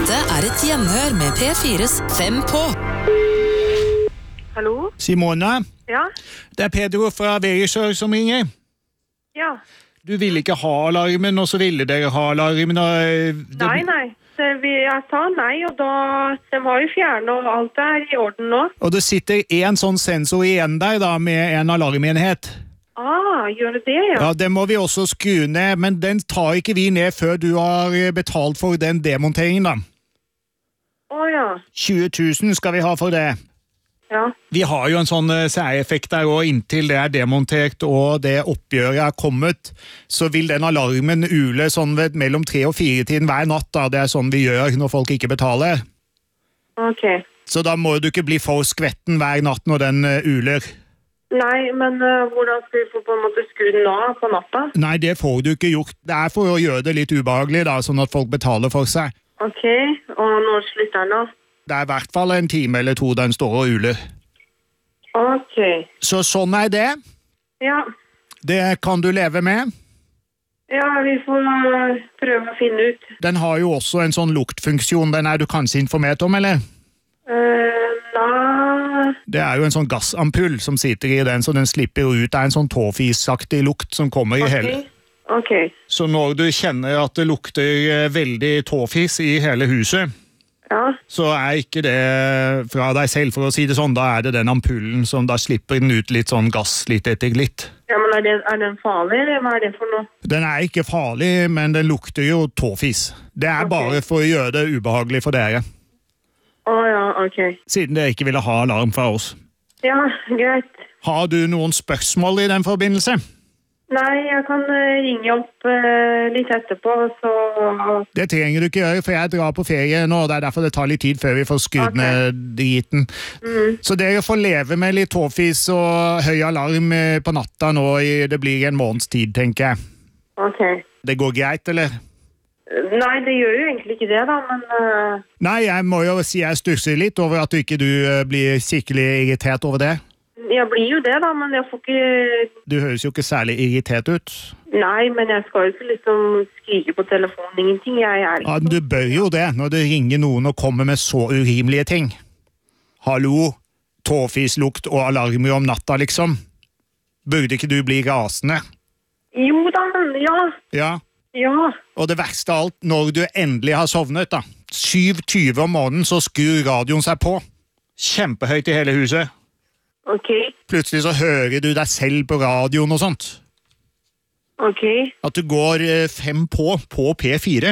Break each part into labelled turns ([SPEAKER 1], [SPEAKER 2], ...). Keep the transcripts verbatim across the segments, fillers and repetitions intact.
[SPEAKER 1] Dette er et gjenhør med P fires Fem på.
[SPEAKER 2] Hallo?
[SPEAKER 3] Simona,
[SPEAKER 2] Ja?
[SPEAKER 3] det er Pedro fra Verisør som ringer.
[SPEAKER 2] Ja.
[SPEAKER 3] Du ville ikke ha alarmen, og så ville dere ha alarmen. Og, eh, det...
[SPEAKER 2] Nei, nei. Så vi, jeg sa nei, og da de har jo fjernet, og alt er i orden nå.
[SPEAKER 3] Og det sitter en sånn sensor igjen der da, med en alarmenhet.
[SPEAKER 2] Ah, gjør det det, ja?
[SPEAKER 3] Ja, den må vi også skru ned, men den tar ikke vi ned før du har betalt for den demonteringen da.
[SPEAKER 2] Å ja.
[SPEAKER 3] tjue tusen skal vi ha for det.
[SPEAKER 2] Ja.
[SPEAKER 3] Vi har jo en sånn særeffekt der, og inntil det er demontert og det oppgjøret er kommet, så vil den alarmen ule sånn ved mellom tre og fire tiden hver natt. Da. Det er sånn vi gjør når folk ikke betaler.
[SPEAKER 2] Ok.
[SPEAKER 3] Så da må du ikke bli for skvetten hver natt når den uh, uler.
[SPEAKER 2] Nei, men uh, hvordan skal vi få på en måte skru den av på natta?
[SPEAKER 3] Nei, det får du ikke gjort. Det er for å gjøre det litt ubehagelig, da, sånn at folk betaler for seg.
[SPEAKER 2] Ok, og når slutter den da?
[SPEAKER 3] Det er i hvert fall en time eller to den står og uler.
[SPEAKER 2] Ok.
[SPEAKER 3] Så sånn er det.
[SPEAKER 2] Ja.
[SPEAKER 3] Det kan du leve med.
[SPEAKER 2] Ja, vi får uh, prøve å finne ut.
[SPEAKER 3] Den har jo også en sånn luktfunksjon. Den er du kanskje informert om, eller?
[SPEAKER 2] Uh, nei.
[SPEAKER 3] Det er jo en sånn gassampull som sitter i den, så den slipper ut. Det er en sånn tåfisaktig lukt som kommer i
[SPEAKER 2] Ok.
[SPEAKER 3] hele.
[SPEAKER 2] Ok.
[SPEAKER 3] Så når du kjenner at det lukter eh, veldig tåfis i hele huset,
[SPEAKER 2] Ja.
[SPEAKER 3] så er ikke det fra deg selv, for å si det sånn. Da er det den ampullen som da slipper den ut litt sånn gass litt etter glitt.
[SPEAKER 2] Ja, men er, det, er den farlig, eller hva er det for noe?
[SPEAKER 3] Den er ikke farlig, men den lukter jo tåfis. Det er
[SPEAKER 2] Ok.
[SPEAKER 3] bare for å gjøre det ubehagelig for dere,
[SPEAKER 2] Å ja, ok.
[SPEAKER 3] siden dere ikke ville ha alarm fra oss.
[SPEAKER 2] Ja, greit.
[SPEAKER 3] Har du noen spørsmål i den forbindelse?
[SPEAKER 2] Nei, jeg kan uh, ringe opp uh, litt etterpå, så...
[SPEAKER 3] Det trenger du ikke gjøre, for jeg drar på ferie nå, og det er derfor det tar litt tid før vi får skrudd
[SPEAKER 2] Ok.
[SPEAKER 3] ned driten.
[SPEAKER 2] Mm.
[SPEAKER 3] Så dere får leve med litt tåfis og høy alarm eh, på natta nå, i, det blir en måneds tid, tenker jeg.
[SPEAKER 2] Ok.
[SPEAKER 3] Det går greit, eller?
[SPEAKER 2] Nei, det gjør jo egentlig ikke det da, men... Uh,
[SPEAKER 3] Nei, jeg må jo si jeg stusser litt over at du ikke du eh, blir skikkelig irritert over det.
[SPEAKER 2] jeg blir jo det da, men jeg får ikke...
[SPEAKER 3] Du høres jo ikke særlig irritert ut.
[SPEAKER 2] Nei, men jeg skal jo ikke liksom skrike på telefonen, ingenting. Jeg er ikke...
[SPEAKER 3] Ja, du bør jo det, når det ringer noen og kommer med så urimelige ting. Hallo, tåfislukt og alarmer om natta, liksom. Burde ikke du bli rasende?
[SPEAKER 2] Jo da, ja.
[SPEAKER 3] Ja.
[SPEAKER 2] Ja.
[SPEAKER 3] Og det verste av alt, når du endelig har sovnet da. syv tyve om morgenen, så skrur radioen seg på. Kjempehøyt i hele huset.
[SPEAKER 2] Ok.
[SPEAKER 3] Plutselig så hører du deg selv på radioen og sånt.
[SPEAKER 2] Ok.
[SPEAKER 3] At du går eh, fem på på P fire.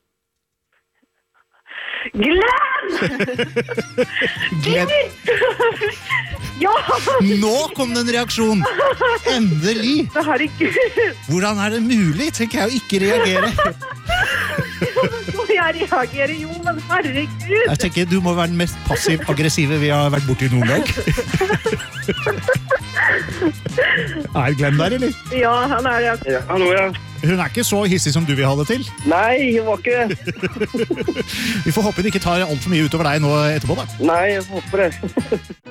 [SPEAKER 2] Glenn!
[SPEAKER 3] Gled...
[SPEAKER 2] Ja!
[SPEAKER 3] Nå kom det en reaksjon! Endelig!
[SPEAKER 2] Herregud!
[SPEAKER 3] Hvordan er det mulig? Tenker jeg å ikke reagere.
[SPEAKER 2] Jeg reagerer jo, men herregud!
[SPEAKER 3] Jeg tenker du må være den mest passiv-aggressive vi har vært borti noen gang. Er Glenn der, eller?
[SPEAKER 2] Ja, han er det.
[SPEAKER 4] Ja, hallo, ja.
[SPEAKER 3] Hun er ikke så hissig som du vil ha det til.
[SPEAKER 4] Nei, hun var ikke det.
[SPEAKER 3] Vi får håpe det ikke tar alt for mye utover deg nå etterpå, da.
[SPEAKER 4] Nei, jeg håper det.